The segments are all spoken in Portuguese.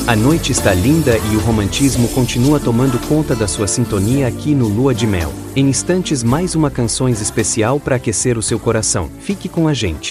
A noite está linda e o romantismo continua tomando conta da sua sintonia aqui no Lua de Mel. Em instantes, mais uma canções especial para aquecer o seu coração. Fique com a gente.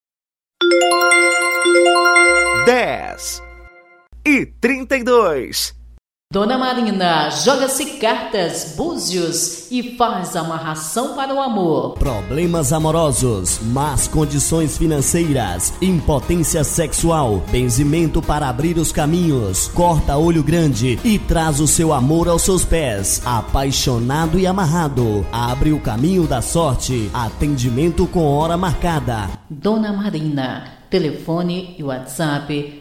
10h32. Dona Marina, joga-se cartas, búzios e faz amarração para o amor. Problemas amorosos, más condições financeiras, impotência sexual, benzimento para abrir os caminhos, corta olho grande e traz o seu amor aos seus pés. Apaixonado e amarrado, abre o caminho da sorte, atendimento com hora marcada. Dona Marina, telefone e WhatsApp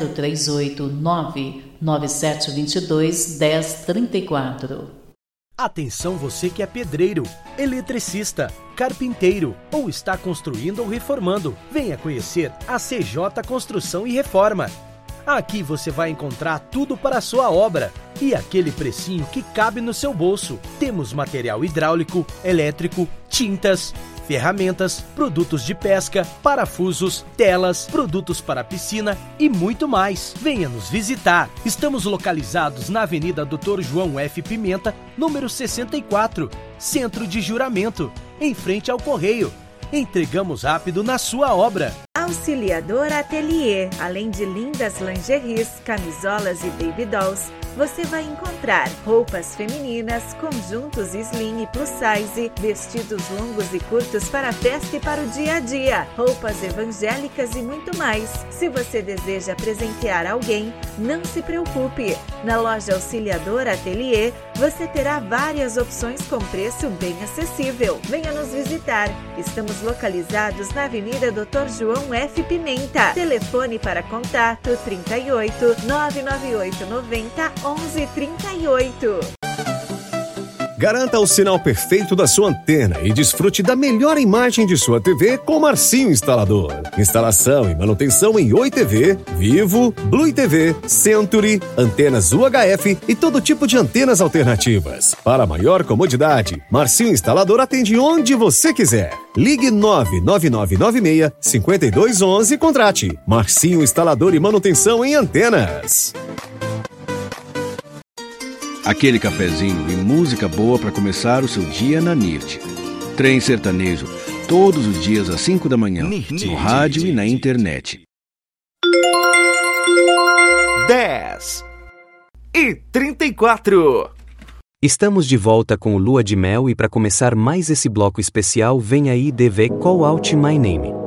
0389 9722 1034. Atenção você que é pedreiro, eletricista, carpinteiro ou está construindo ou reformando. Venha conhecer a CJ Construção e Reforma. Aqui você vai encontrar tudo para a sua obra e aquele precinho que cabe no seu bolso. Temos material hidráulico, elétrico, tintas, ferramentas, produtos de pesca, parafusos, telas, produtos para piscina e muito mais. Venha nos visitar. Estamos localizados na Avenida Dr. João F. Pimenta, número 64, Centro de Juramento, em frente ao Correio. Entregamos rápido na sua obra. Auxiliador Atelier. Além de lindas lingeries, camisolas e baby dolls, você vai encontrar roupas femininas, conjuntos slim e plus size, vestidos longos e curtos para a festa e para o dia a dia, roupas evangélicas e muito mais. Se você deseja presentear alguém, não se preocupe. Na loja Auxiliador Atelier, você terá várias opções com preço bem acessível. Venha nos visitar. Estamos localizados na Avenida Dr. João F. Pimenta. Telefone para contato 38 998 90 1138. Garanta o sinal perfeito da sua antena e desfrute da melhor imagem de sua TV com Marcinho Instalador. Instalação e manutenção em Oi TV, Vivo, Blue TV, Century, antenas UHF e todo tipo de antenas alternativas. Para maior comodidade, Marcinho Instalador atende onde você quiser. Ligue 99996-5211 e contrate. Marcinho Instalador e manutenção em antenas. Aquele cafezinho e música boa para começar o seu dia na NIRT. Trem sertanejo, todos os dias às 5 da manhã, no rádio e na internet. 10h34. Estamos de volta com o Lua de Mel e para começar mais esse bloco especial, vem aí DV Call Out My Name.